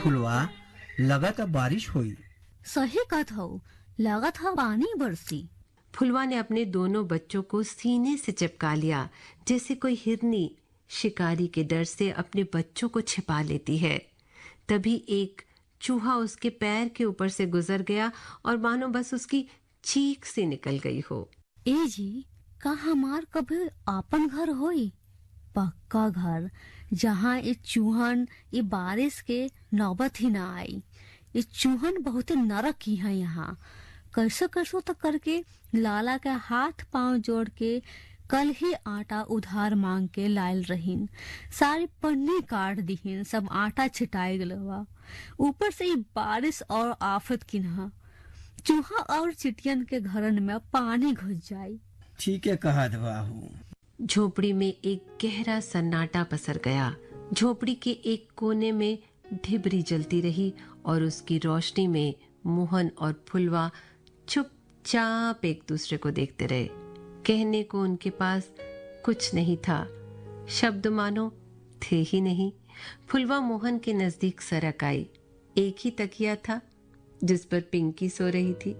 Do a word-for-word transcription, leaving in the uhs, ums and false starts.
फुलवा लगा था बारिश हुई। सही कहत हो, लगा था पानी बरसी। फुलवा ने अपने दोनों बच्चों को सीने से चिपका लिया, जैसे कोई हिरनी शिकारी के डर से अपने बच्चों को छिपा लेती है। तभी एक चूहा उसके पैर के ऊपर से गुजर गया और मानो बस उसकी चीख से निकल गई हो। ए जी, का हमार कभी आपन घर होई? पक्का घर, जहाँ ये चूहन ये बारिश के नौबत ही ना आई। ये चूहन बहुत नरक की है यहाँ। कैसे कैसो तो करके लाला के हाथ पांव जोड़ के कल ही आटा उधार मांग के लायल रहीन। सारी पन्नी काट दीहिन, सब आटा छिटाई गलवा। ऊपर से ये बारिश और आफत किन्हा, चूहा और चिटियन के घरन में पानी घुस जाई। ठीक है कहा बाहू। झोपड़ी में एक गहरा सन्नाटा पसर गया। झोपड़ी के एक कोने में ढिबरी जलती रही और उसकी रोशनी में मोहन और फुलवा चुपचाप एक दूसरे को देखते रहे। कहने को उनके पास कुछ नहीं था, शब्द मानो थे ही नहीं। फुलवा मोहन के नजदीक सरक आई। एक ही तकिया था जिस पर पिंकी सो रही थी।